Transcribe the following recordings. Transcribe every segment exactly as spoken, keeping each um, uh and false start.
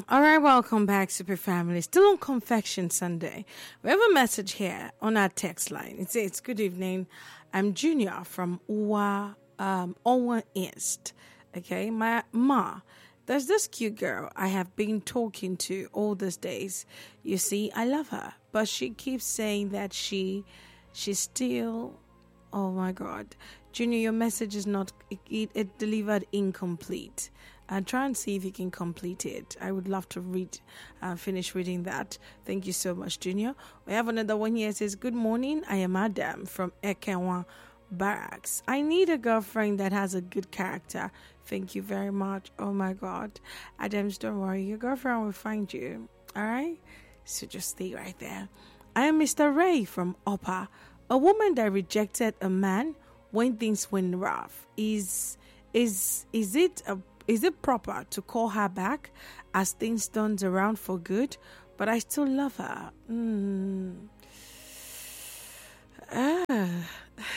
All right, welcome back, Super Family. Still on Confection Sunday. We have a message here on our text line. It says, "Good evening. I'm Junior from Uwa, um, Owa East. Okay, my ma. There's this cute girl I have been talking to all these days. You see, I love her, but she keeps saying that she, she's still. Oh my God, Junior, your message is not. It, it delivered incomplete. Uh, try and see if you can complete it. I would love to read, uh, finish reading that. Thank you so much, Junior. We have another one here. It says, "Good morning. I am Adam from Ekenwa Barracks. I need a girlfriend that has a good character. Thank you very much." Oh my God. Adams, don't worry. Your girlfriend will find you. All right? So just stay right there. "I am Mister Ray from Upper. A woman that rejected a man when things went rough. Is, is, is it a Is it proper to call her back as things turned around for good? But I still love her." Mm. Ah.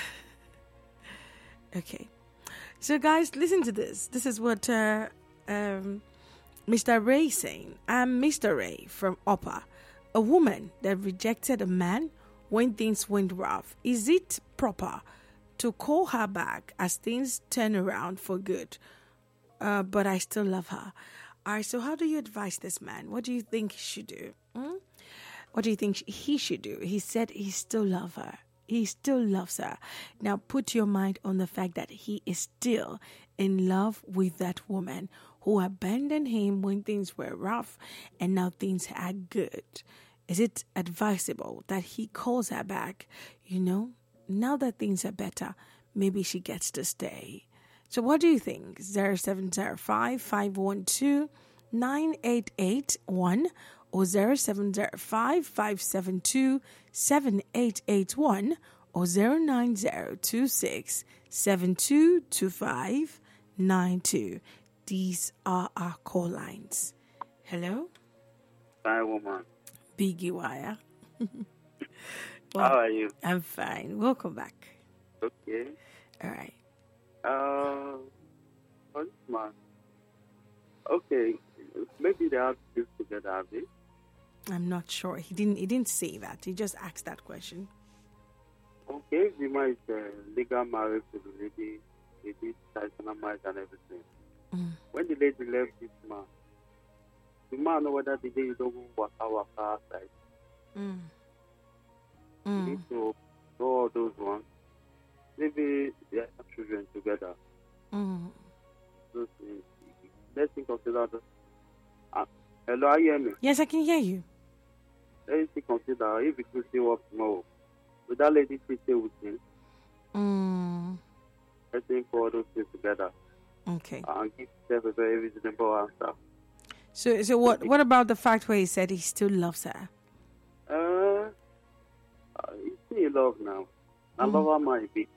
Okay. So, guys, listen to this. This is what uh, um, Mister Ray is saying. "I'm Mister Ray from Upper. A woman that rejected a man when things went rough. Is it proper to call her back as things turn around for good? Uh, but I still love her." All right, so how do you advise this man? What do you think he should do? Hmm? What do you think he should do? He said he still loves her. He still loves her. Now put your mind on the fact that he is still in love with that woman who abandoned him when things were rough and now things are good. Is it advisable that he calls her back? You know, now that things are better, maybe she gets to stay. So what do you think? zero seven zero five, five one two, nine eight eight one or zero seven zero five, five seven two, seven eight eight one or zero nine zero two six, seven two two five nine two. These are our call lines. Hello? Hi, woman. Biggie Wire. Well, how are you? I'm fine. Welcome back. Okay. All right. Uh, what man? Okay, maybe they have kids together, have they? I'm not sure. He didn't. He didn't say that. He just asked that question. Okay, the man is uh, legal marriage to the lady, they did traditional marriage and everything. Mm. When the lady left this man, the man know whether the lady don't work out, work outside. Mm. You Mm. need to know all those ones. Maybe they have children together. Mm. So, uh, let's think consider that. Uh, hello, are you hear me? Yes, I can hear you. Let's consider if it will still work tomorrow. Would that lady still stay with him? Mm. Let's think all those things together. Okay. And give yourself a very reasonable answer. So, so what? What about the fact where he said he still loves her? Uh, uh he's still in love now. I Mm. love her might be.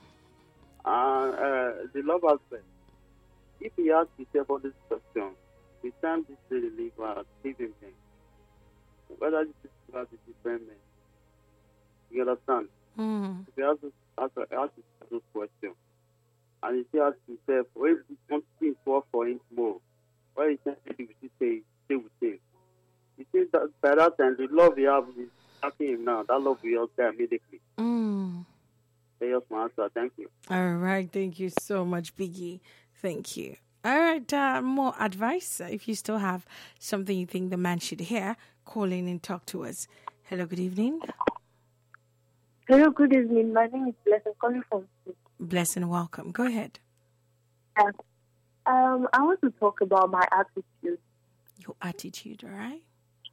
And uh, the love aspect. If he asks himself all this question, the time this lady leave her, leave him then. Whether this is about the different men. You understand? Mm. If he asks ask, ask, ask those questions, and he still asks himself, where is this one thing work for him tomorrow? Why is he saying we should stay, stay with him? He thinks that by that time, the love he has is attacking him now. That love will die immediately. Mm. Yes, my answer. Thank you. All right. Thank you so much, Biggie. Thank you. All right. Uh, more advice. If you still have something you think the man should hear, call in and talk to us. Hello. Good evening. Hello. Good evening. My name is Blessing, calling from. Blessing, welcome. Go ahead. Yeah. Um, I want to talk about my attitude. Your attitude, all right?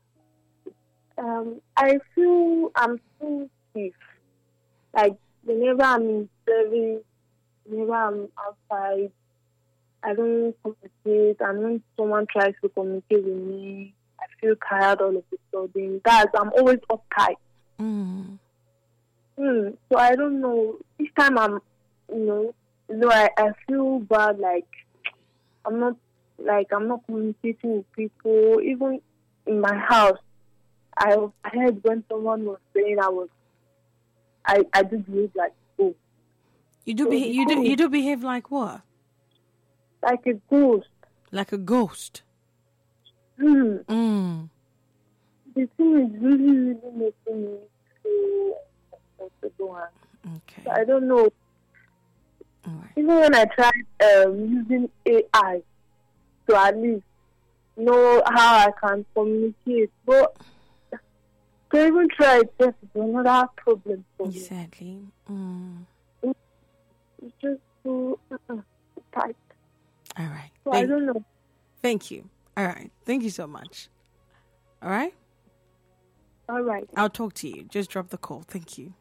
Um, I feel I'm too stiff. Like, whenever I'm in service, whenever I'm outside, I don't communicate. And when someone tries to communicate with me, I feel tired all of a sudden. Guys, I'm always uptight. Mm. Mm, so I don't know. Each time I'm, you know, you know, I, I feel bad. Like I'm not, like I'm not communicating with people. Even in my house, I I heard when someone was saying I was, I I do behave like oh. You do So behave. You do. because- You do behave like what? like a ghost. Like a ghost. Mm. Mm. The thing is really, really making me feel uncomfortable. And Okay. I don't know. All right. Even when I tried um, using A I to at least know how I can communicate, but to even try it just is another problem for me. Exactly. Mm. It's just too uh, tight. All right. So I Thank, don't know. thank you. All right. Thank you so much. All right. All right. I'll talk to you. Just drop the call. Thank you.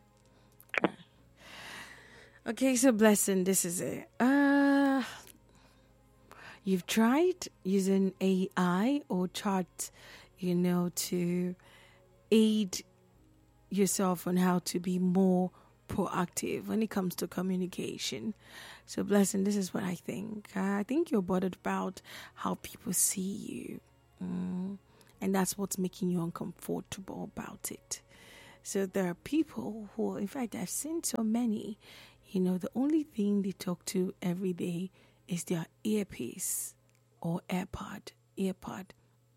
Okay, so Blessing, this is it. Uh, you've tried using A I or chat, you know, to aid yourself on how to be more proactive when it comes to communication. So, Blessing, this is what I think. Uh, I think you're bothered about how people see you. Mm. And that's what's making you uncomfortable about it. So there are people who, in fact, I've seen so many, you know, the only thing they talk to every day is their earpiece or AirPod, earpod.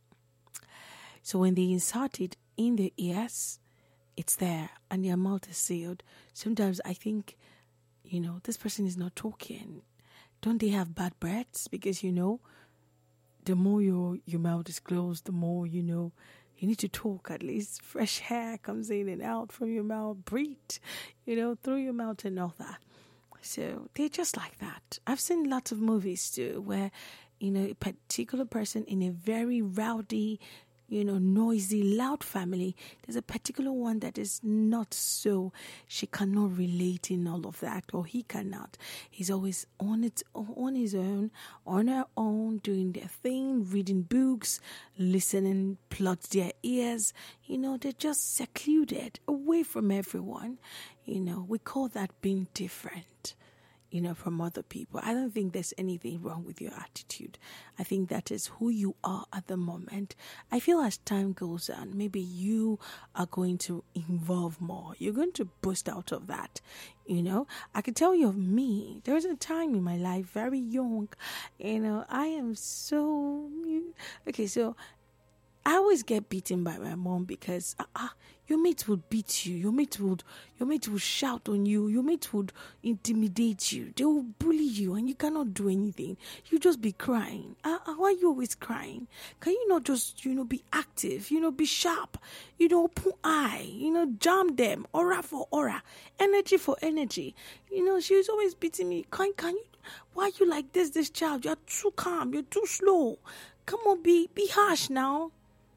So when they insert it in their ears, it's there and their mouth is sealed. Sometimes I think, you know, this person is not talking. Don't they have bad breaths? Because, you know, the more your your mouth is closed, the more, you know, you need to talk at least. Fresh air comes in and out from your mouth. Breathe, you know, through your mouth and all that. So they're just like that. I've seen lots of movies too where, you know, a particular person in a very rowdy, you know, noisy, loud family, there's a particular one that is not so, she cannot relate in all of that, or he cannot. He's always on it, on his own, on her own, doing their thing, reading books, listening, plugged their ears. You know, they're just secluded, away from everyone. You know, we call that being different, you know, from other people. I don't think there's anything wrong with your attitude. I think that is who you are at the moment. I feel as time goes on, maybe you are going to evolve more. You're going to burst out of that. You know, I can tell you of me. There was a time in my life, very young, you know, I am so, okay, so I always get beaten by my mom because uh, uh, your mate would beat you. Your mate would, your mate would shout on you. Your mate would intimidate you. They will bully you, and you cannot do anything. You just be crying. Uh, uh, why are you always crying? Can you not just, you know, be active? You know, be sharp. You know, open eye. You know, jam them. Aura for aura, energy for energy. You know, she was always beating me. Can can you? Why are you like this? This child, you're too calm. You're too slow. Come on, be be harsh now.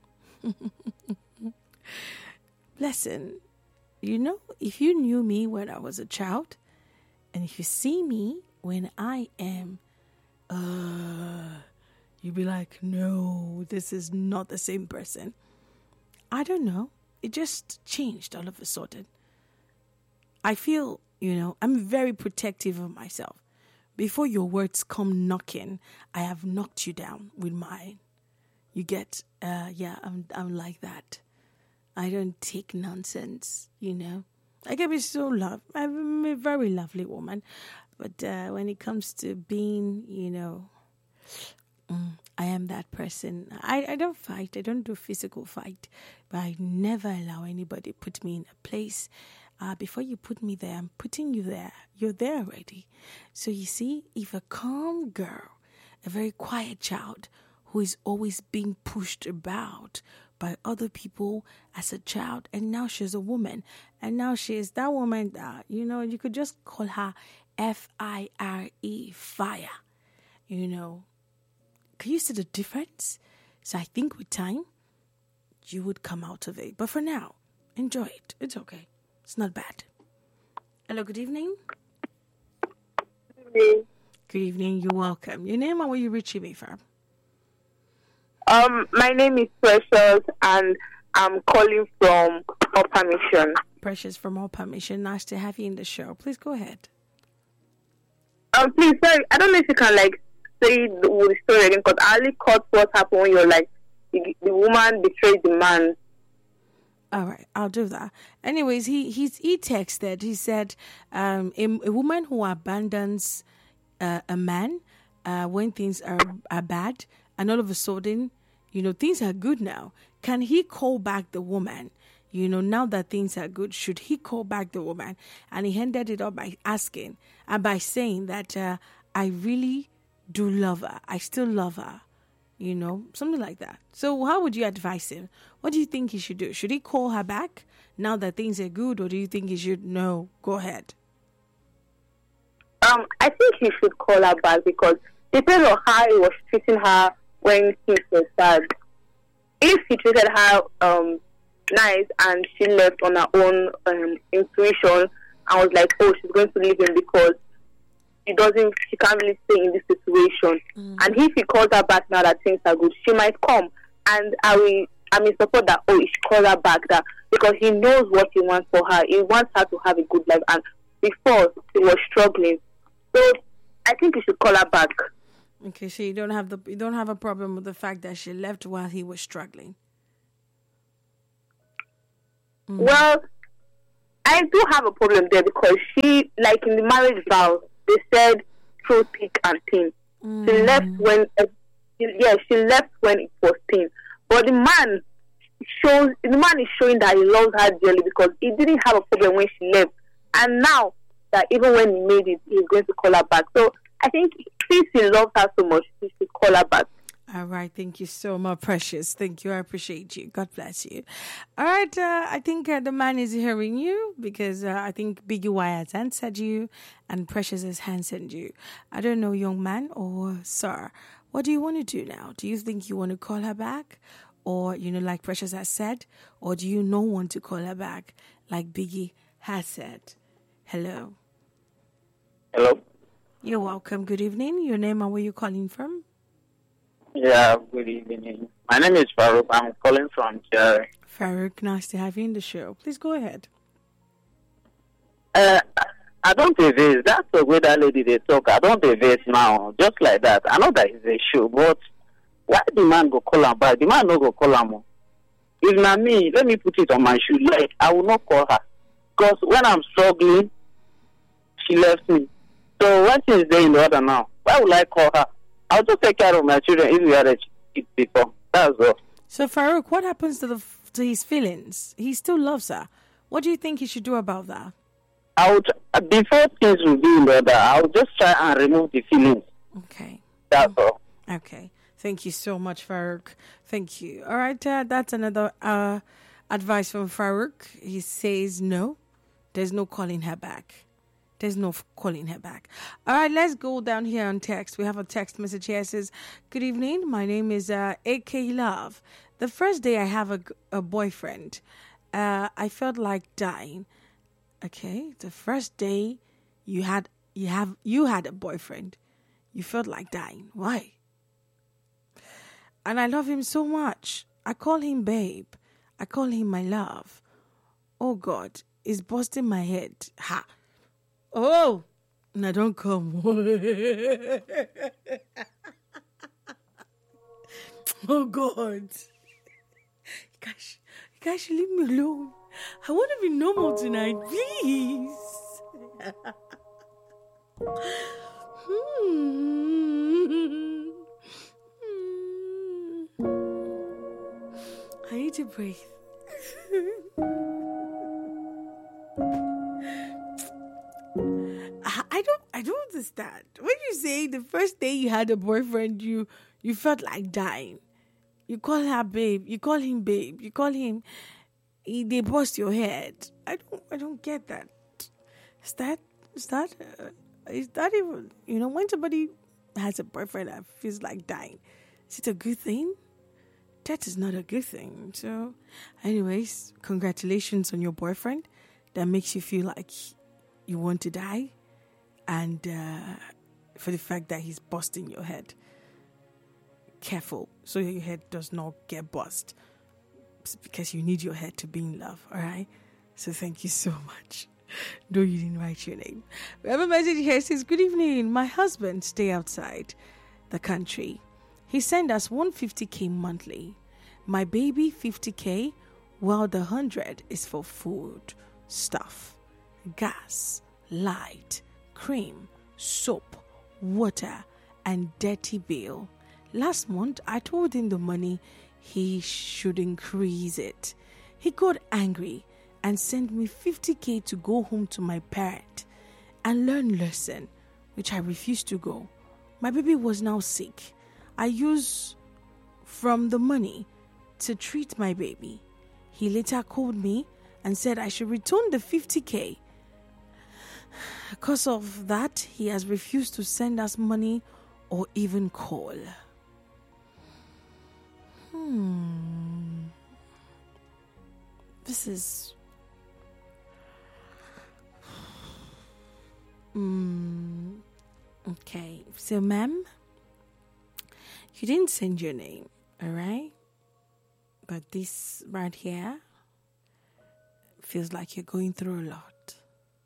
Listen, you know, if you knew me when I was a child, and if you see me when I am, uh, you'd be like, no, this is not the same person. I don't know. It just changed all of a sudden. I feel, you know, I'm very protective of myself. Before your words come knocking, I have knocked you down with mine. You get, uh, yeah, I'm I'm like that. I don't take nonsense, you know. I can be so love. I'm a very lovely woman. But uh, when it comes to being, you know, mm, I am that person. I, I don't fight. I don't do physical fight. But I never allow anybody put me in a place. Uh, before you put me there, I'm putting you there. You're there already. So you see, if a calm girl, a very quiet child, who is always being pushed about by other people as a child, and now she's a woman, and now she is that woman that, you know, you could just call her F I R E, fire, you know. Can you see the difference? So I think with time, you would come out of it. But for now, enjoy it. It's okay. It's not bad. Hello, good evening. Good evening. Good evening, you're welcome. Your name and where you reaching me from? Um, my name is Precious, and I'm calling from Upper Mission. Precious from Upper Mission. Nice to have you in the show. Please go ahead. Um, please, sorry, I don't know if you can like say the, the story again, because I only caught what happened when you're like the, the woman betrayed the man. All right, I'll do that. Anyways, he he's, he texted. He said, um, a, a woman who abandons uh, a man uh, when things are are bad, and all of a sudden, you know, things are good now. Can he call back the woman? You know, now that things are good, should he call back the woman? And he ended it up by asking and by saying that uh, I really do love her. I still love her. You know, something like that. So how would you advise him? What do you think he should do? Should he call her back now that things are good? Or do you think he should, no, go ahead? Um, I think he should call her back because depending on how he was treating her when things were bad. If he treated her um, nice and she left on her own um, intuition and was like, oh, she's going to leave him because she doesn't, she can't really stay in this situation. Mm. And if he calls her back now that things are good, she might come. And I will, I mean, support that, oh, he should call her back that because he knows what he wants for her. He wants her to have a good life. And before, she was struggling. So I think he should call her back. Okay, so you don't have the you don't have a problem with the fact that she left while he was struggling. Mm. Well, I do have a problem there because she, like in the marriage vows, they said through thick and thin. Mm. She left when, uh, yeah, she left when it was thin. But the man shows, the man is showing that he loves her dearly because he didn't have a problem when she left, and now that even when he made it, he's going to call her back. So I think since he loves her so much, he should call her back. All right. Thank you so much, Precious. Thank you. I appreciate you. God bless you. All right. Uh, I think uh, the man is hearing you because uh, I think Biggie Y has answered you and Precious has answered you. I don't know, young man or sir, what do you want to do now? Do you think you want to call her back? Or, you know, like Precious has said? Or do you not want to call her back like Biggie has said? Hello. Hello. You're welcome. Good evening. Your name and where you calling from? Yeah, good evening. My name is Farouk. I'm calling from Jerry. Farouk, nice to have you in the show. Please go ahead. Uh, I don't evade. That's the way that lady they talk. I don't evade now. Just like that. I know that it's a show, but why the man go call him back? The man no go call him. If not me, let me put it on my shoe. Like, I will not call her. Because when I'm struggling, she left me. So when she's there in the other now, why would I call her? I'll just take care of my children if we had a kid before. That's all. So Farouk, what happens to the to his feelings? He still loves her. What do you think he should do about that? I would, before things will be in order, I'll just try and remove the feelings. Okay. That's all. Okay. Thank you so much, Farouk. Thank you. All right, uh, that's another uh, advice from Farouk. He says no. There's no calling her back. There's no calling her back. All right, let's go down here on text. We have a text message here. It says, good evening. My name is uh, A K Love. The first day I have a, a boyfriend, uh, I felt like dying. Okay, the first day you had you have you had a boyfriend, you felt like dying. Why? And I love him so much. I call him babe. I call him my love. Oh God, it's busting my head. Ha. Oh, now don't come. Oh God. You guys, you guys should leave me alone. I want to be normal tonight, please. hmm. I need to breathe. I don't I don't understand. When you say the first day you had a boyfriend, you you felt like dying. You call her babe, you call him babe, you call him he, they bust your head. I don't I don't get that. Is that is that uh, is that even, you know, when somebody has a boyfriend that feels like dying, is it a good thing? That is not a good thing. So anyways, congratulations on your boyfriend that makes you feel like you want to die, and uh, for the fact that he's busting your head. Careful so your head does not get bust, because you need your head to be in love. All right, so thank you so much. No, you didn't write your name. We have a message here. It says, good evening, my husband stay outside the country. He sent us one hundred fifty thousand monthly, my baby fifty thousand, while the one hundred is for food stuff, gas, light, cream, soap, water, and dirty bill. Last month, I told him the money he should increase it. He got angry and sent me fifty k to go home to my parent and learn lesson, which I refused to go. My baby was now sick. I used from the money to treat my baby. He later called me and said I should return the fifty k. Because of that, he has refused to send us money or even call. Hmm. This is... Hmm. Okay. So, ma'am, you didn't send your name, alright? But this right here feels like you're going through a lot.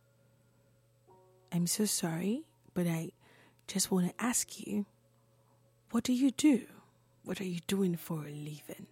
I'm so sorry, but I just want to ask you, what do you do? What are you doing for a living?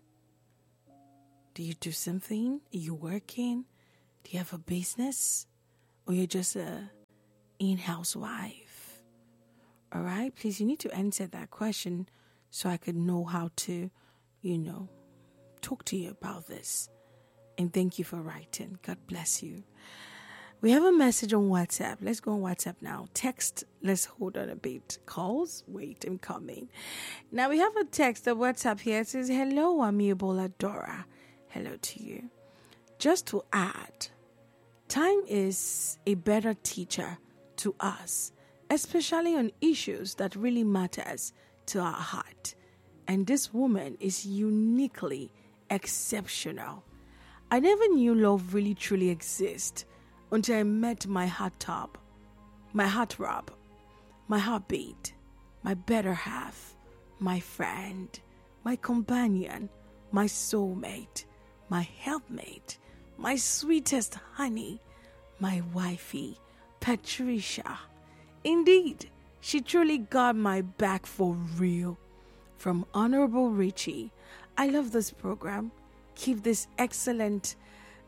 Do you do something? Are you working? Do you have a business? Or you're just a in-house wife? All right, please, you need to answer that question so I could know how to, you know, talk to you about this. And thank you for writing. God bless you. We have a message on WhatsApp. Let's go on WhatsApp now. Text, let's hold on a bit. Calls, wait, I'm coming. Now we have a text, the WhatsApp here. It says, hello, Amiable Dora. Hello to you. Just to add, time is a better teacher to us, especially on issues that really matters to our heart. And this woman is uniquely exceptional. I never knew love really truly exists until I met my heartthrob, my heartthrob, my heartbeat, my better half, my friend, my companion, my soulmate, my helpmate, my sweetest honey, my wifey, Patricia. Indeed, she truly got my back for real. From Honorable Richie, I love this program. Keep this excellent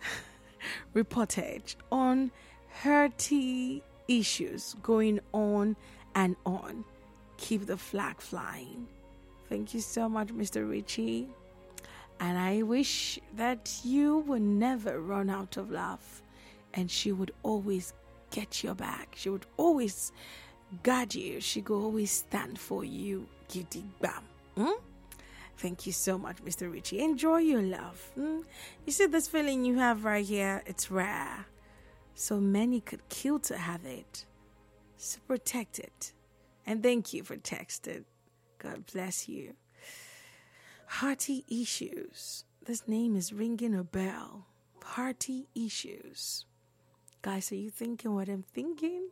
reportage on hearty issues going on and on. Keep the flag flying. Thank you so much, Mister Richie. And I wish that you would never run out of love and she would always get your back. She would always guard you. She could always stand for you. Giddy bam. Hmm? Thank you so much, Mister Richie. Enjoy your love. Hmm? You see this feeling you have right here? It's rare. So many could kill to have it. So protect it. And thank you for texting. God bless you. Hearty Issues. This name is ringing a bell. Hearty Issues. Guys, are you thinking what I'm thinking?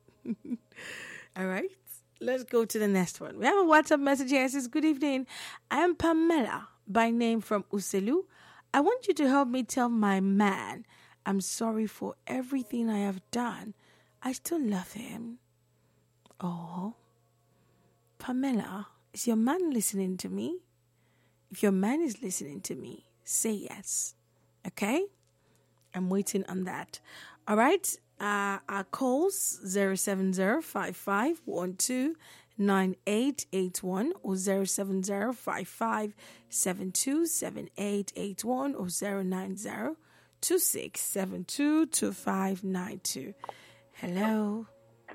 All right. Let's go to the next one. We have a WhatsApp message here. It says, good evening. I am Pamela by name from Uselu. I want you to help me tell my man I'm sorry for everything I have done. I still love him. Oh, Pamela, is your man listening to me? If your man is listening to me, say yes. Okay? I'm waiting on that. All right. Uh, our calls zero seven zero five five one two nine eight eight one or zero seven zero five five seven two seven eight eight one or zero nine zero two six seven two two five nine two. Hello.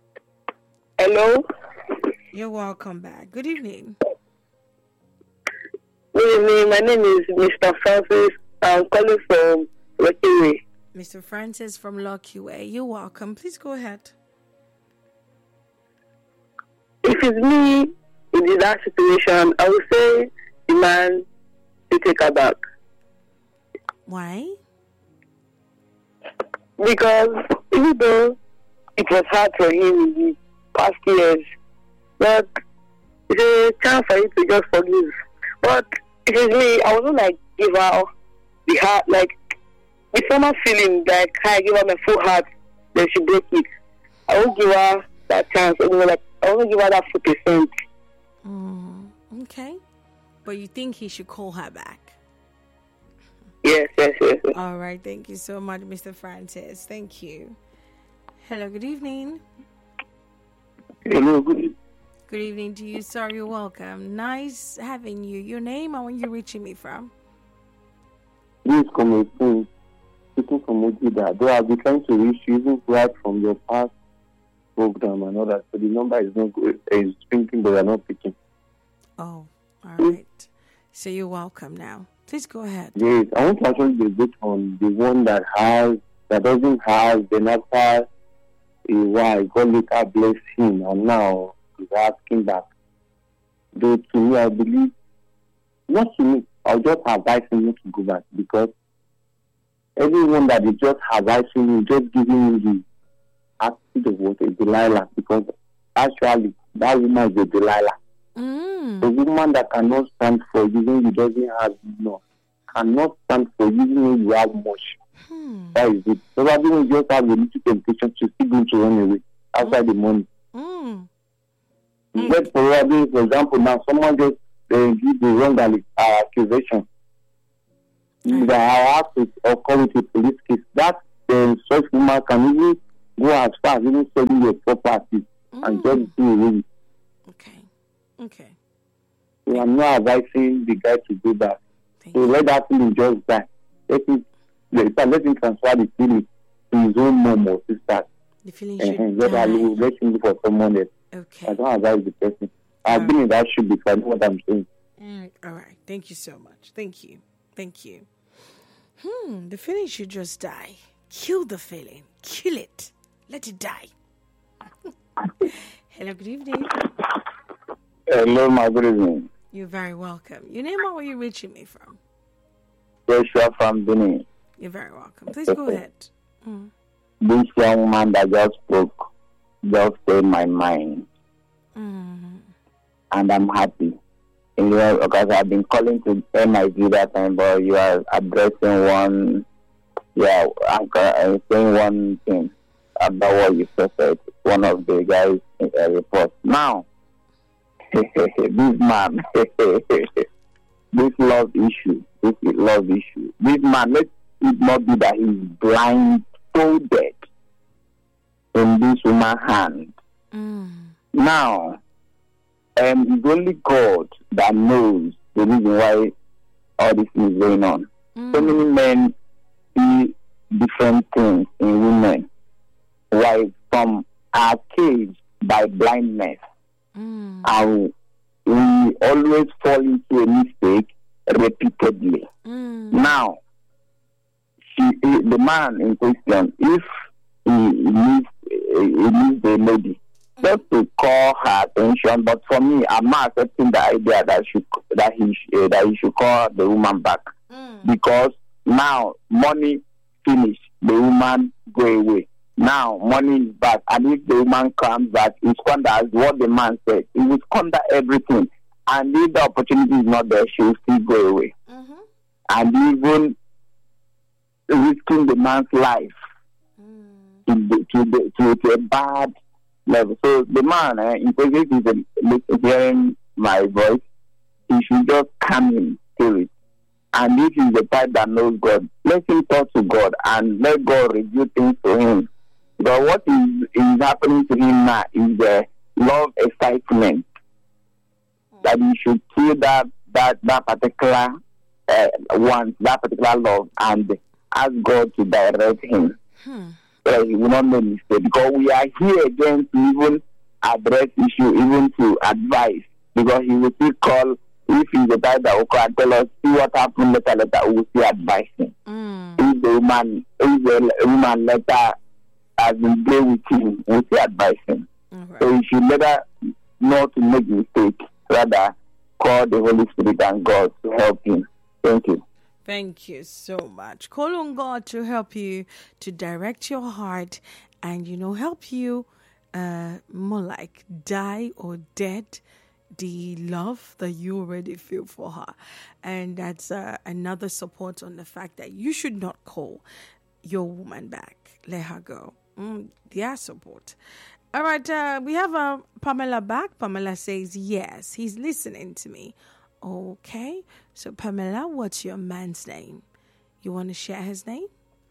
Hello. You're welcome back. Good evening. Good evening. My name is Mister Francis. I'm calling from Rockaway. Mister Francis from Lucky Way. You're welcome. Please go ahead. If it's me in that situation, I would say the man to take her back. Why? Because even though it was hard for him in the past years, but it's a chance for you to just forgive. But if it's me, I wouldn't like give her the heart, like the former feeling like I give her my full heart, then she break it. I won't give her that chance. I won't, like, I won't give her that full percent. Mm, okay. But you think he should call her back? Yes, yes, yes, yes. All right. Thank you so much, Mister Francis. Thank you. Hello. Good evening. Hello, good evening. Good evening to you, sir. You're welcome. Nice having you. Your name and where you reaching me from? This is Comrade speaking from Ojida. Though I'll be trying to reach you even right from your past program and all that. So the number is not good. It's thinking, but you're not picking. Oh, all right. So you're welcome now. Please go ahead. Yes, I want to actually debate on the one that has, that doesn't have, then after a while, God later bless him, and now he's asking back. Though to me, I believe, not to me, I'll just advise him not to go back, because everyone that is just advising him, just giving him the attitude of what a Delilah, because actually, that woman is a Delilah. Mm. A woman that cannot stand for you when you doesn't have enough, cannot stand for you when you have much. Hmm. That is it. Probably when you just have a little temptation to still going to run away outside mm. the money. Mm. But probably, for example, now someone just uh, give the wrong uh, accusation. Mm. That I have to occur with a police case. That uh, such woman can even go as far as even selling your property mm. and just do away. Okay. Okay. So I'm not advising the guy to do that. Thank so you. let that feeling just die. Let him, let, let him transfer the feeling to his own mom or sister. The feeling Uh-huh. should Let, die. her, let him look for someone else. Okay. I don't advise the person. I've All been in that shoe before. I know what I'm saying. Mm, all right. Thank you so much. Thank you. Thank you. Hmm. The feeling should just die. Kill the feeling. Kill it. Let it die. Hello. Good evening. Hello, my good evening. You're very welcome. Your name and where you reaching me from? Joshua from Benin. You're very welcome. Please go ahead. Mm. This young man that just spoke just stayed my mind. Mm. And I'm happy. You know, because I've been calling to M I V that time, but you are addressing one, yeah, I'm uh, saying one thing about what you said. One of the guys in a report. Now, this man, this love issue, this love issue, this man, let it not be that he's blindfolded in this woman's hand. Mm. Now, um, it's only God that knows the reason why all this is going on. Mm. So many men see different things in women, while some are caged by blindness. Mm. And we always fall into a mistake repeatedly. Mm. Now, she, the man in question, if he needs, he needs a lady, just to call her attention. But for me, I'm not accepting the idea that she, that he uh, that he should call the woman back, Mm. because now money finish, the woman go away. Now money is back, and if the woman comes back, he squanders what the man said. He will squander everything, and if the opportunity is not there, she will still go away, Mm-hmm. and even risking the man's life Mm. to the, to, the, to, to a bad level. So the man, uh, in case he's hearing my voice, he should just calm his spirit. And if he's the type that knows God, let him talk to God and let God reveal things to him. But what is, is happening to him now is the love excitement. That he should kill that that that particular uh, one, that particular love, and ask God to direct him. Hmm. So he will not make mistake, because we are here again to even address issue, even to advise, because he will still call. If he's the type that will call and tell us, see what happened later, later, we will still advise him. Mm. If the woman, if the woman later has been there with him, we will still advise him. All right. So he should never not to make mistake, rather call the Holy Spirit and God to help him. Thank you. Thank you so much. Call on God to help you, to direct your heart, and, you know, help you uh, more like die or dead the love that you already feel for her. And that's uh, another support on the fact that you should not call your woman back. Let her go. Mm, their support. All right, uh, we have uh, Pamela back. Pamela says, yes, he's listening to me. Okay, so Pamela, what's your man's name? You want to share his name?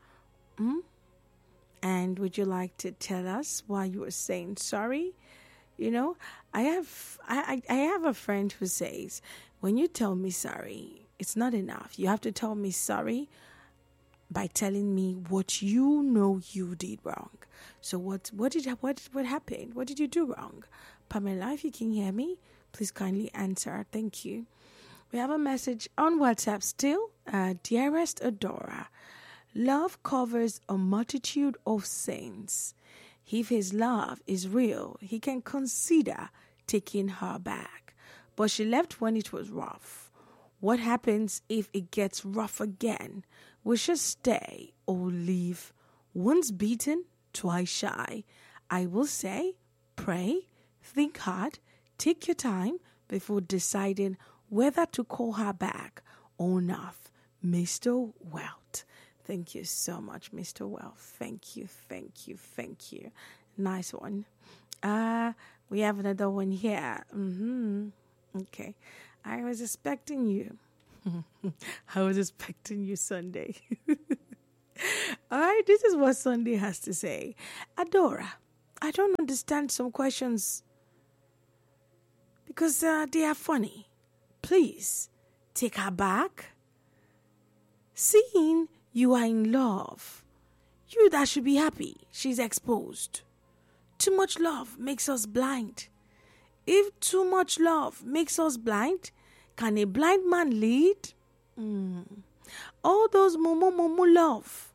Hmm? And would you like to tell us why you were saying sorry? You know, I have I, I I have a friend who says, when you tell me sorry, it's not enough. You have to tell me sorry by telling me what you know you did wrong. So what what did what what happened? What did you do wrong? Pamela, if you can hear me, please kindly answer. Thank you. We have a message on WhatsApp still. Uh, dearest Adora, love covers a multitude of sins. If his love is real, he can consider taking her back. But she left when it was rough. What happens if it gets rough again? We should stay or leave. Once beaten, twice shy. I will say, pray, think hard, take your time before deciding whether to call her back or not. Mister Welt. Thank you so much, Mister Welt. Thank you, thank you, thank you. Nice one. Uh, we have another one here. Mm-hmm. Okay. I was expecting you. I was expecting you Sunday. All right, this is what Sunday has to say. Adora, I don't understand some questions because uh, they are funny. Please, take her back. Seeing you are in love, you that should be happy she's exposed. Too much love makes us blind. If too much love makes us blind, can a blind man lead? Mm. All those mumu mumu love.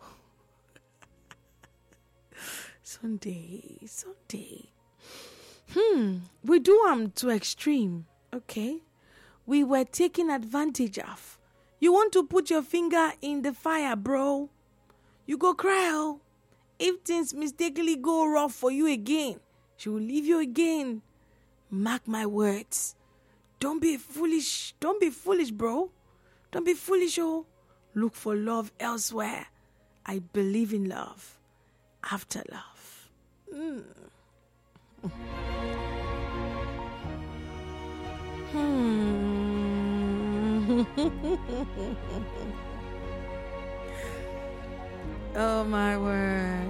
Sunday, Sunday. Hmm, we do am to extreme, okay? We were taken advantage of. You want to put your finger in the fire, bro? You go cry, oh. If things mistakenly go rough for you again, she will leave you again. Mark my words. Don't be foolish. Don't be foolish, bro. Don't be foolish, oh. Look for love elsewhere. I believe in love. After love. Mm. Hmm. Oh, my word.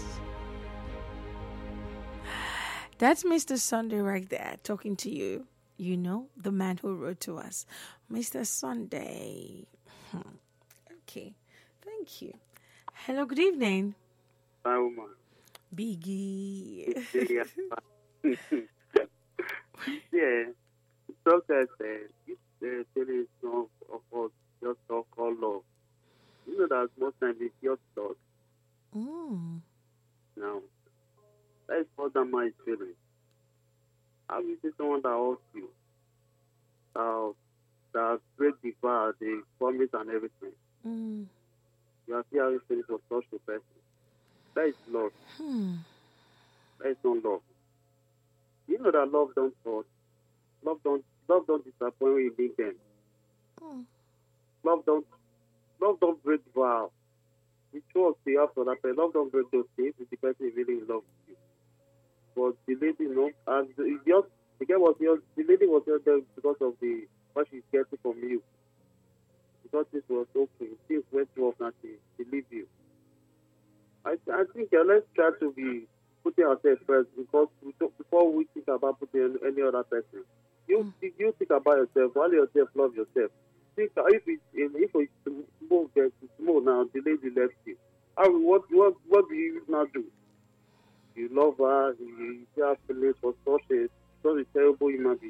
That's Mister Sunday right there talking to you. You know, the man who wrote to us. Mister Sunday. Okay. Thank you. Hello, good evening. Hi, woman. Biggie. Yeah. Sometimes uh, it's uh, telling some of us just talk all love. You know that most times it's just thought. Mm. Now, that is what that man is feeling. How you see someone that hurts you, uh, that break the vow, the promise and everything? Mm. You are still having feelings for such a person. That is love. Hmm. That is not love. You know that love don't hurt. Love don't love don't disappoint when you need them. Mm. Love don't love don't break vow. The trust you have for that person. Love don't break those things if the person is really in love with you. But the lady, you know, and the, just, the girl was just, the lady was just there because of the what she's getting from you. Because this was okay. Things went wrong and she, she leave you. I I think uh, let's try to be putting ourselves first because we don't, before we think about putting any, any other person. You mm. you think about yourself. While yourself love yourself. Think uh, if it's if it's small, it's small now. The lady left you. How, what what what do you now do? You love her. You, you have feelings for such a such a terrible human being.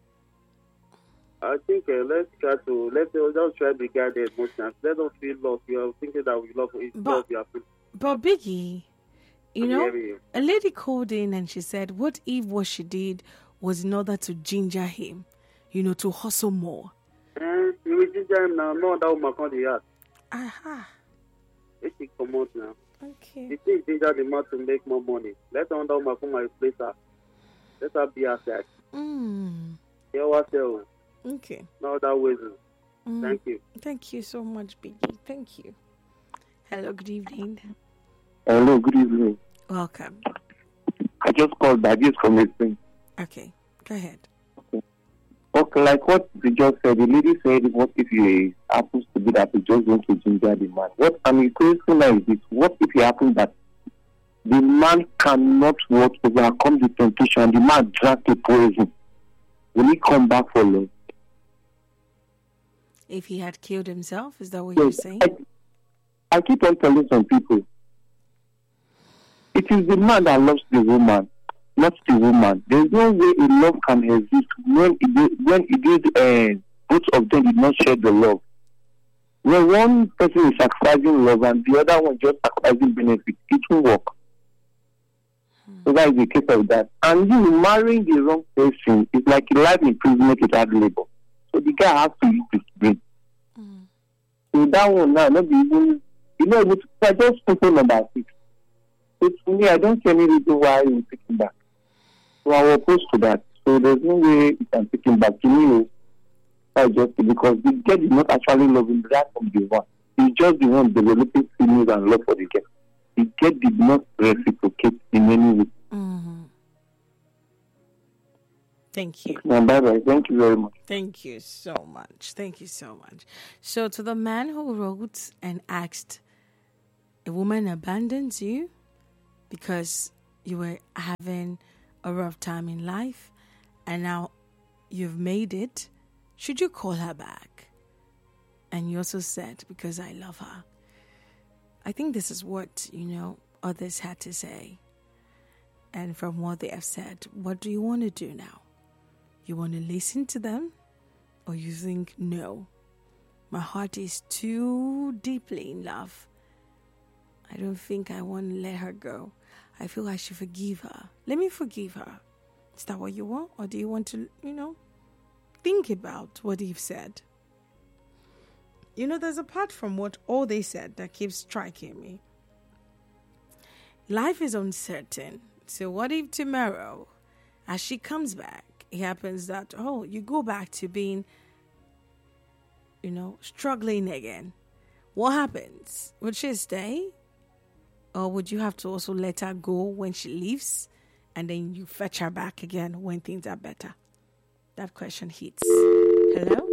I think uh, let's try to let's just try to be guided most times. Let us feel lost. We are thinking that we love each other. We are feeling. But Biggie, you I'm know, hearing you. a lady called in and she said, what if what she did was in order to ginger him, you know, to hustle more? Eh, you will ginger him now. No, that woman can't do that. Aha. Let she come out now. Okay. The thing ginger the man to make more money. Let her that woman come and replace her. Let her be herself. Mm. Hear what I say. Okay. No that way. Mm. Thank you. Thank you so much, Biggie. Thank you. Hello, good evening. Hello, good evening. Welcome. I just called back just from listening. Okay, go ahead. Okay, like what you just said, the lady said, what if he happens to be that he just going to ginger the man? What I'm increasing now is this, what if it happens that the man cannot what overcome the temptation. The man drank the poison. Will he come back for love? If he had killed himself, is that what Yes, you're saying? I, I keep on telling some people, it is the man that loves the woman, not the woman. There is no way a love can exist when it is, when it is uh, both of them did not share the love. When one person is sacrificing love and the other one just sacrificing benefit, it will work. Hmm. So that is the case of that. And you marrying the wrong person is like a life imprisonment without labor. So the guy has to use his brain. Hmm. So that one now, not even, you know, it's I just simple number six. So to me, I don't see any reason why you're taking back. So I was opposed to that. So there's no way you can take him back. To me, I just because the girl is not actually loving that from the one. He's just the one developing feelings and love for the girl. The girl did not reciprocate in any way. Mm-hmm. Thank you. Bye bye. Thank you very much. Thank you so much. Thank you so much. So, to the man who wrote and asked, a woman abandons you because you were having a rough time in life and now you've made it, should you call her back? And you also said, because I love her. I think this is what, you know, others had to say. And from what they have said, what do you want to do now? You want to listen to them? Or you think, no, my heart is too deeply in love. I don't think I want to let her go. I feel I should forgive her. Let me forgive her. Is that what you want? Or do you want to, you know, think about what you've said? You know, there's a part from what all they said that keeps striking me. Life is uncertain. So what if tomorrow, as she comes back, it happens that, oh, you go back to being, you know, struggling again. What happens? Would she stay? Or would you have to also let her go when she leaves and then you fetch her back again when things are better? That question hits. Hello?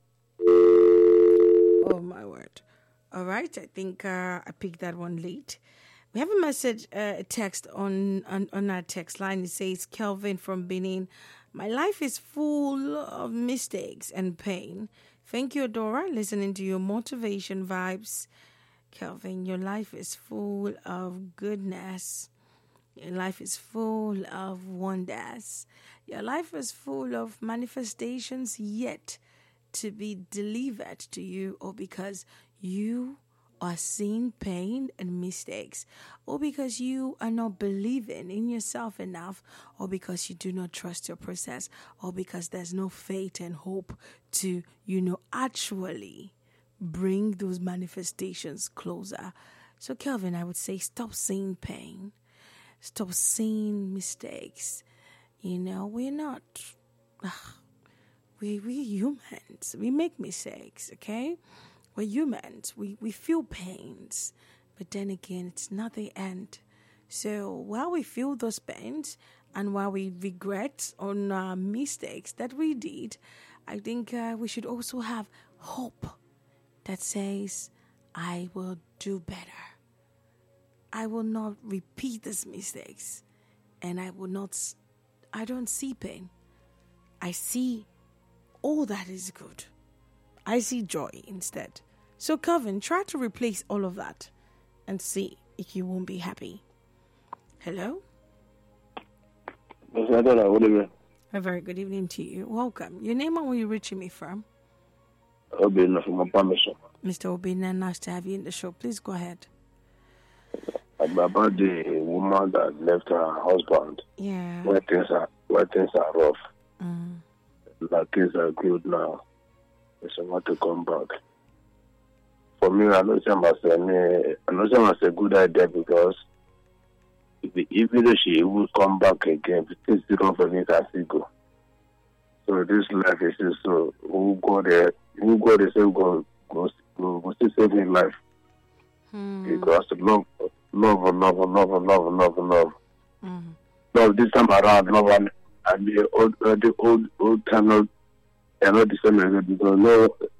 Oh, my word. All right. I think uh, I picked that one late. We have a message, uh, a text on, on, on our text line. It says, Kelvin from Benin. My life is full of mistakes and pain. Thank you, Adora. Listening to your motivation vibes. Kelvin, your life is full of goodness. Your life is full of wonders. Your life is full of manifestations yet to be delivered to you, or because you are seeing pain and mistakes, or because you are not believing in yourself enough, or because you do not trust your process, or because there's no faith and hope to, you know, actually bring those manifestations closer. So, Kelvin, I would say stop seeing pain. Stop seeing mistakes. You know, we're not, ugh, we, we're humans. We make mistakes, okay? We're humans. We, we feel pains. But then again, it's not the end. So while we feel those pains and while we regret on our mistakes that we did, I think uh, we should also have hope that says, I will do better. I will not repeat these mistakes. And I will not, I don't see pain. I see all that is good. I see joy instead. So, Kelvin, try to replace all of that and see if you won't be happy. Hello? A very good evening to you. Welcome. Your name and where you reaching me from? Obina from Opamisha. Mister Obina, nice to have you in the show. Please go ahead. About the woman that left her husband. Yeah. Where things are, where things are rough. Mm. Like things are good now. She want to come back. For me, I know some as a, I know some as a good idea because if, even though she will come back again, things don't for me as it go. So this life is just so who go there, who go there, so go go go go still save in life. Hmm. Because love, love, love, love, love, love, love. Mm. Love this time around, love and, and the old, uh, the old, old time, love, and not the same again because no,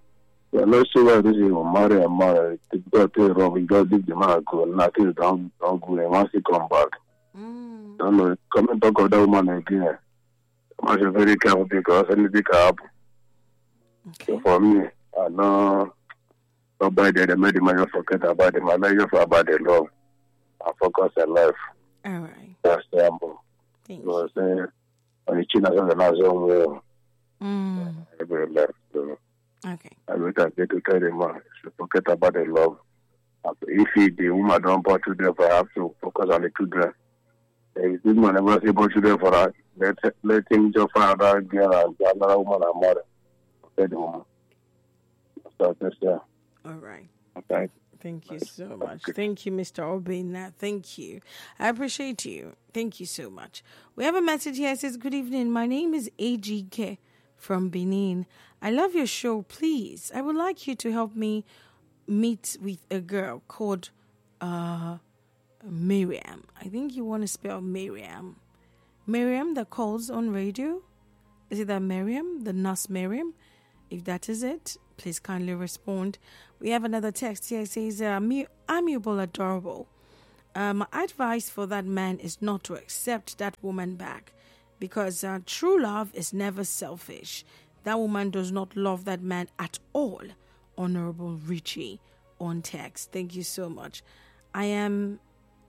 You're not sure why this is your marry and marry. The girl tell you wrong, you just leave the man go. Nothing don't don't go. And once he come back, Mm. don't know. Come and talk of that woman again. I'm just very careful because anything can happen. Okay. So for me, I know nobody they made the man just forget about the man. Just about the love and focus on life. All right. That's the ammo. Thank So I you. say, when the China says the zone well, Mm. every left. So Okay. I will get to tell the man to forget about the love. If he, the woman don't born children for her, have to focus on the children. If this man never see born children for her, let, let him just find another girl and another woman and mother. Tell the woman. So that's yeah. All right. Okay. Thank you so much. Thank you, Mister Obina. Thank you. I appreciate you. Thank you so much. We have a message here. It says, good evening. My name is A G K from Benin. I love your show. Please, I would like you to help me meet with a girl called uh, Miriam. I think you want to spell Miriam. Miriam that calls on radio. Is it that Miriam? The nurse Miriam? If that is it, please kindly respond. We have another text here. It says, uh, amiable, adorable. Uh, my advice for that man is not to accept that woman back because uh, true love is never selfish. That woman does not love that man at all. Honorable Richie on text. Thank you so much. I am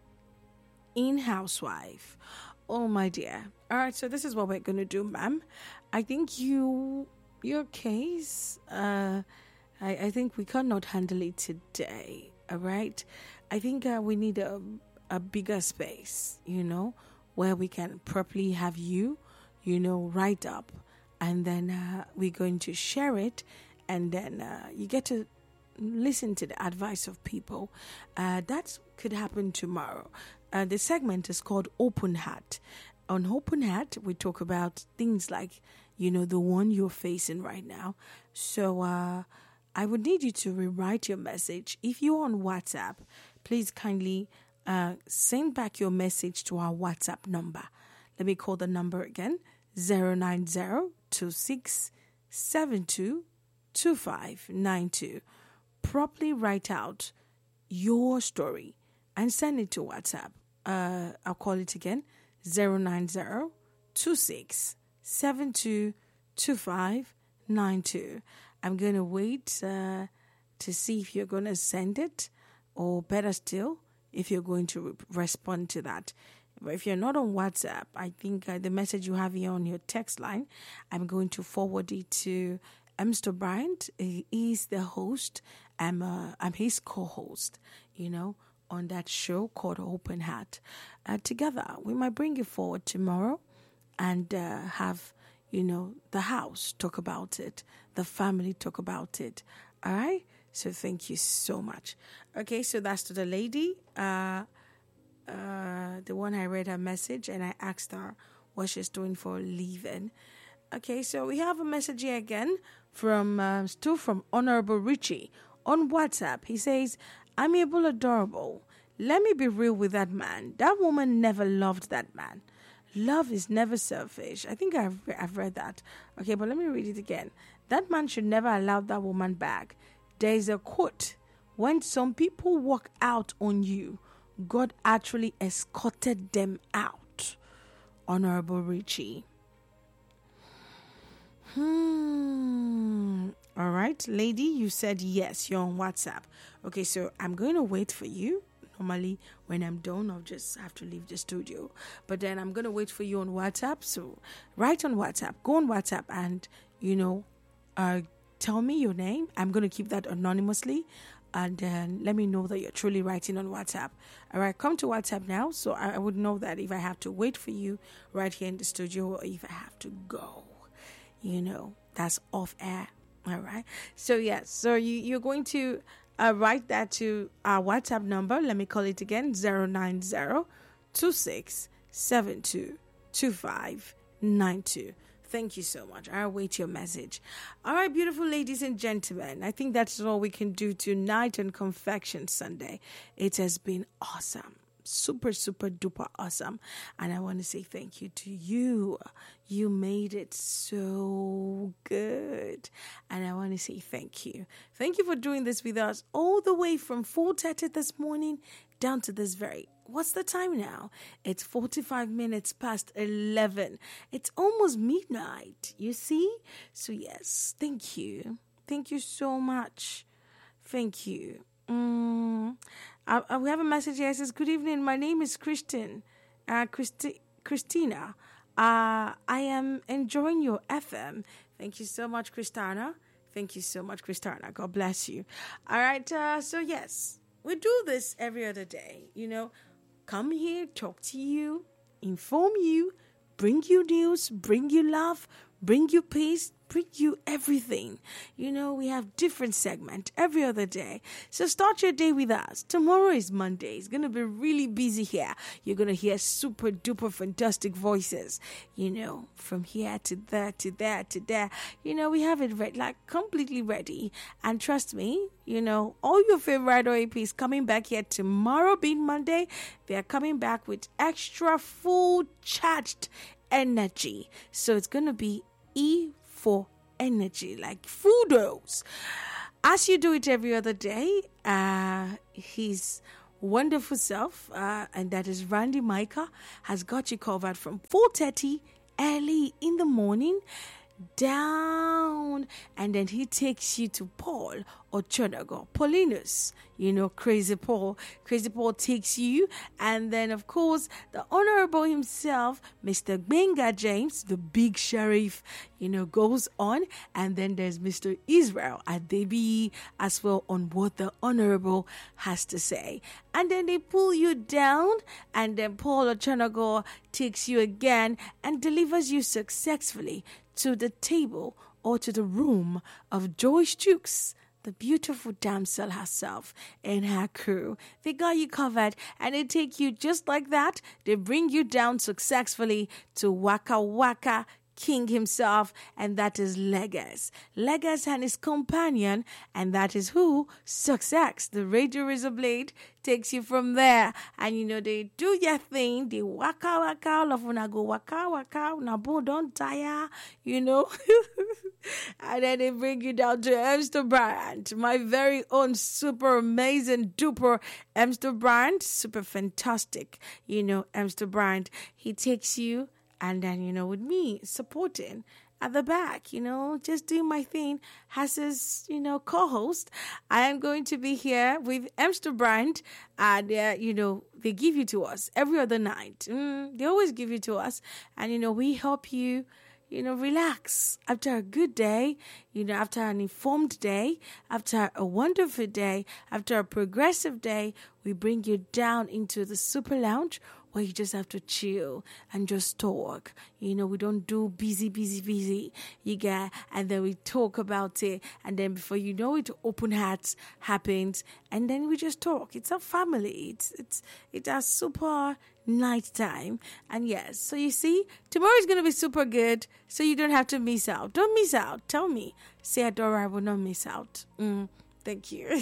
in housewife. Oh, my dear. All right, so this is what we're going to do, ma'am. I think you... Your case, uh, I, I think we cannot handle it today, all right? I think uh, we need a, a bigger space, you know, where we can properly have you, you know, write up, and then uh, we're going to share it, and then uh, you get to listen to the advice of people. Uh, that could happen tomorrow. Uh, the segment is called Open Heart. On Open Heart, we talk about things like, you know, the one you're facing right now. So uh, I would need you to rewrite your message. If you're on WhatsApp, please kindly uh, send back your message to our WhatsApp number. Let me call the number again, zero nine zero two six seven two two five nine two. Properly write out your story and send it to WhatsApp. Uh, I'll call it again, zero nine zero two six seven two two five nine two. I'm going to wait uh, to see if you're going to send it, or better still, if you're going to re- respond to that. But if you're not on WhatsApp, I think uh, the message you have here on your text line, I'm going to forward it to Mister Bryant. He is the host. I'm, uh, I'm his co-host, you know, on that show called Open Heart. Uh, together, we might bring it forward tomorrow and uh, have, you know, the house talk about it, the family talk about it. All right? So thank you so much. Okay, so that's to the lady, uh, uh, the one I read her message, and I asked her what she's doing for leaving. Okay, so we have a message here again from, uh, still from Honorable Richie on WhatsApp. He says, amiable, adorable. Let me be real with that man. That woman never loved that man. Love is never selfish. I think I've, I've read that. Okay, but let me read it again. That man should never allow that woman back. There is a quote, when some people walk out on you, God actually escorted them out. Honorable Richie. Hmm. All right, lady, you said yes, you're on WhatsApp. Okay, so I'm going to wait for you. Normally, when I'm done, I'll just have to leave the studio. But then I'm going to wait for you on WhatsApp. So write on WhatsApp. Go on WhatsApp and, you know, uh, tell me your name. I'm going to keep that anonymously. And then let me know that you're truly writing on WhatsApp. All right, come to WhatsApp now. So I, I would know that if I have to wait for you right here in the studio or if I have to go. You know, that's off air. All right. So, yes. So you, you're going to uh, write that to our WhatsApp number. Let me call it again. zero nine zero two six seven two two five nine two. Thank you so much. I'll wait your message. All right, beautiful ladies and gentlemen. I think that's all we can do tonight on Confection Sunday. It has been awesome. super, super duper awesome. And I want to say thank you to you. You made it so good. And I want to say thank you. Thank you for doing this with us all the way from four thirty this morning down to this very, what's the time now? It's forty-five minutes past eleven. It's almost midnight, you see? So yes, thank you. Thank you so much. Thank you. Mm, I, I, we have a message here. It says, good evening. My name is Christian. Uh, Christi- Christina. Uh, I am enjoying your F M. Thank you so much, Christina. Thank you so much, Christina. God bless you. All right. Uh, so, yes, we do this every other day. You know, come here, talk to you, inform you, bring you news, bring you love, bring you peace, bring you everything. You know, we have different segments every other day. So start your day with us. Tomorrow is Monday. It's going to be really busy here. You're going to hear super duper fantastic voices, you know, from here to there to there to there. You know, we have it ready, like completely ready. And trust me, you know, all your favorite O A Ps coming back here tomorrow being Monday. They are coming back with extra full charged energy. So it's going to be E for energy, like Foodos. As you do it every other day, uh, his wonderful self, uh, and that is Randy Micah, has got you covered from four thirty early in the morning down, and then he takes you to Paul Ochonago, Paulinus, you know, Crazy Paul. Crazy Paul takes you, and then of course the Honorable himself, Mister Benga James, the big sheriff, you know, goes on, and then there's Mister Israel Adebi as well on what the Honorable has to say, and then they pull you down, and then Paul Ochonago takes you again and delivers you successfully to the table or to the room of Joyce Jukes, the beautiful damsel herself and her crew. They got you covered, and they take you just like that. They bring you down successfully to Waka Waka King himself, and that is Legas. Legas and his companion, and that is who? Success. The Radio Razor Blade takes you from there, and you know, they do your thing. They waka waka, love when I go waka waka, nabo don't tire, you know. And then they bring you down to Emster Brand, my very own super amazing duper Emster Brand, super fantastic, you know, Emster Brand. He takes you. And then, you know, with me supporting at the back, you know, just doing my thing as his, you know, co-host. I am going to be here with Emster Brand. And, uh, you know, they give you to us every other night. Mm, they always give you to us. And, you know, we help you, you know, relax after a good day, you know, after an informed day, after a wonderful day, after a progressive day. We bring you down into the super lounge, where you just have to chill and just talk. You know, we don't do busy, busy, busy. You get, and then we talk about it, and then before you know it, open hearts happens, and then we just talk. It's a family. It's it's it's a super night time. And yes, so you see, tomorrow is going to be super good, so you don't have to miss out. Don't miss out. Tell me. Say, Adora, I will not miss out. Mm. Thank you.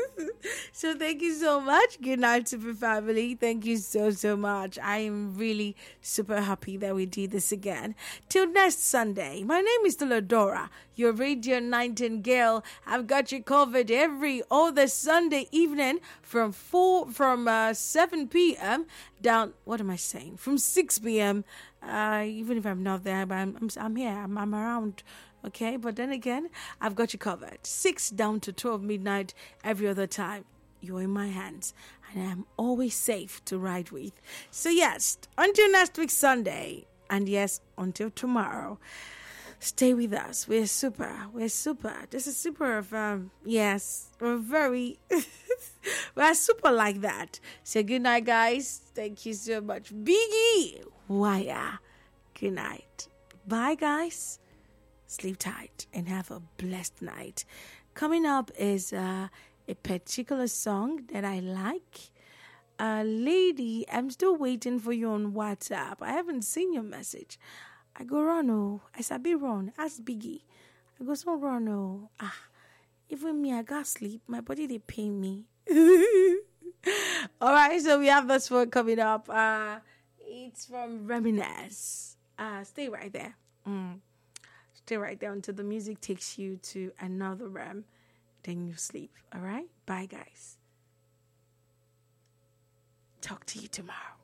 So thank you so much. Good night, super family. Thank you so, so much. I am really super happy that we did this again. Till next Sunday, my name is Teledora, your radio nightingale. I've got you covered every other Sunday evening from four, from uh, seven p.m. down, what am I saying? From six p.m. Uh, even if I'm not there, but I'm, I'm, I'm here. I'm, I'm around. Okay, but then again, I've got you covered. six down to twelve midnight every other time. You're in my hands, and I'm always safe to ride with. So yes, until next week Sunday, and yes, until tomorrow, stay with us. We're super. We're super. This is super of, um, yes, we're very, we're super like that. So good night, guys. Thank you so much. Biggie Wire. Good night. Bye, guys. Sleep tight and have a blessed night. Coming up is uh, a particular song that I like. Uh, lady, I'm still waiting for you on WhatsApp. I haven't seen your message. I go run, oh. I said, be run. Ask Biggie. I go, so run, oh. Ah, even me, I got sleep. My body, they pain me. All right, so we have this one coming up. Uh, it's from Reminisce. Uh, stay right there. Mm. Stay right there until the music takes you to another realm. Then you sleep. All right? Bye, guys. Talk to you tomorrow.